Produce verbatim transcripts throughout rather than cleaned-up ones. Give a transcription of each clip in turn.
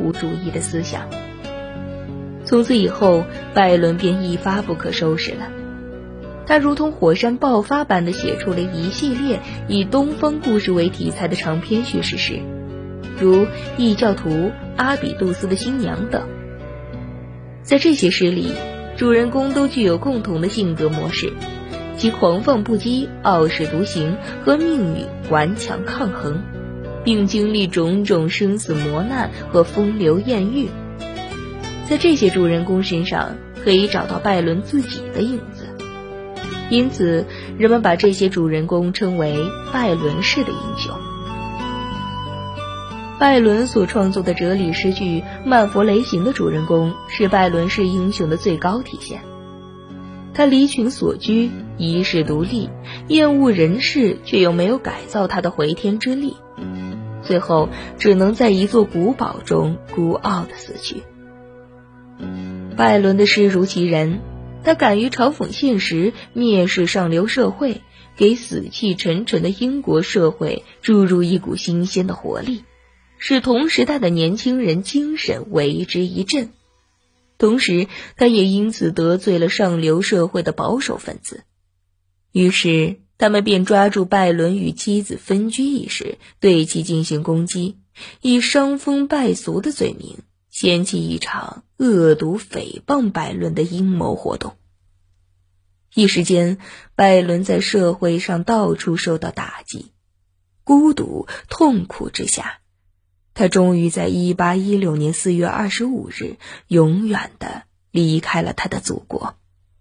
物主义的思想。从此以后，拜伦便一发不可收拾了。他如同火山爆发般地写出了一系列以东方故事为题材的长篇叙事诗，如《异教徒阿比杜斯的新娘》等。在这些诗里，主人公都具有共同的性格模式，即狂放不羁、傲视独行，和命运顽强抗衡，并经历种种生死磨难和风流艳遇。在这些主人公身上可以找到拜伦自己的影子，因此人们把这些主人公称为拜伦式的英雄。拜伦所创作的哲理诗句《曼佛雷行》的主人公是拜伦式英雄的最高体现。他离群索居，遗世独立，厌恶人世，却又没有改造他的回天之力，最后只能在一座古堡中孤傲地死去。拜伦的诗如其人，他敢于嘲讽现实，蔑视上流社会，给死气沉沉的英国社会注入一股新鲜的活力，使同时代的年轻人精神为之一振。同时他也因此得罪了上流社会的保守分子，于是他们便抓住拜伦与妻子分居一事，对其进行攻击，以伤风败俗的罪名掀起一场恶毒诽谤拜伦的阴谋活动。一时间，拜伦在社会上到处受到打击，孤独痛苦之下，他终于在一八一六年四月二十五日永远地离开了他的祖国。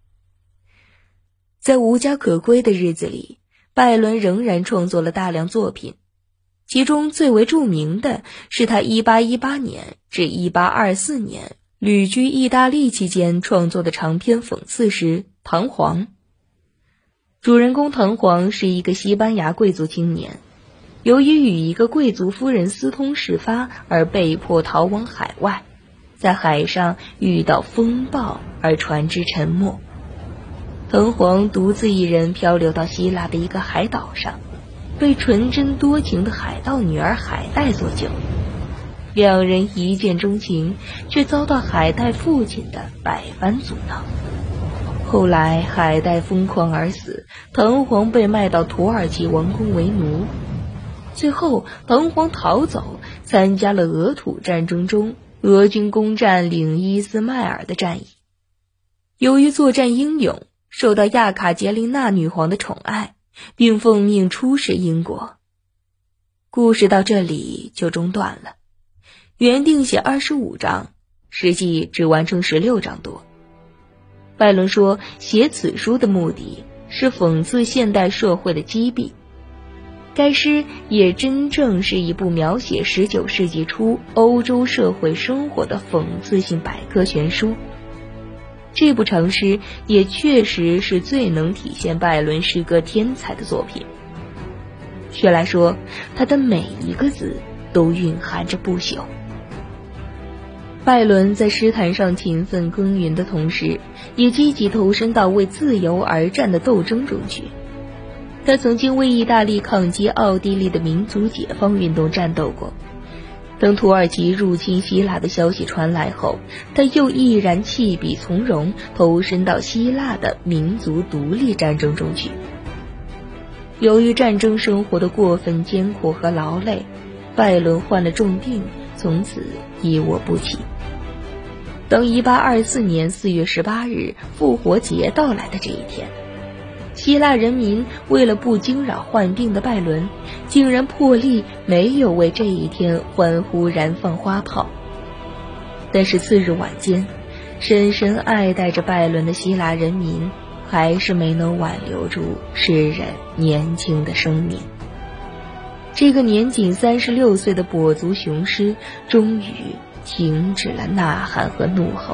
在无家可归的日子里，拜伦仍然创作了大量作品，其中最为著名的是他一八一八年至一八二四年旅居意大利期间创作的长篇讽刺诗《唐璜》。主人公唐璜是一个西班牙贵族青年，由于与一个贵族夫人私通事发而被迫逃往海外，在海上遇到风暴而船只沉没。唐璜独自一人漂流到希腊的一个海岛上，被纯真多情的海盗女儿海黛所救。两人一见钟情，却遭到海黛父亲的百般阻挠。后来海黛疯狂而死，唐璜被卖到土耳其王宫为奴。最后唐璜逃走，参加了俄土战争中俄军攻占领伊斯麦尔的战役。由于作战英勇，受到亚卡捷琳娜女皇的宠爱，并奉命出使英国。故事到这里就中断了，原定写二十五章，实际只完成十六章多。拜伦说，写此书的目的是讽刺现代社会的积弊。该诗也真正是一部描写十九世纪初欧洲社会生活的讽刺性百科全书。这部长诗也确实是最能体现拜伦诗歌天才的作品。却来说，他的每一个字都蕴含着不朽。拜伦在诗坛上勤奋耕耘的同时，也积极投身到为自由而战的斗争中去。他曾经为意大利抗击奥地利的民族解放运动战斗过。等土耳其入侵希腊的消息传来后，他又毅然弃笔从戎，投身到希腊的民族独立战争中去。由于战争生活的过分艰苦和劳累，拜伦患了重病，从此一卧不起。当一八二四年四月十八日复活节到来的这一天，希腊人民为了不惊扰患病的拜伦，竟然破例没有为这一天欢呼燃放花炮。但是次日晚间，深深爱戴着拜伦的希腊人民还是没能挽留住诗人年轻的生命。这个年仅三十六岁的跛足雄狮终于停止了呐喊和怒吼。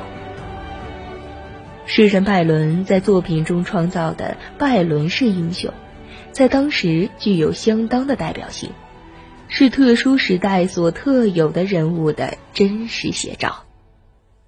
诗人拜伦在作品中创造的拜伦式英雄，在当时具有相当的代表性，是特殊时代所特有的人物的真实写照。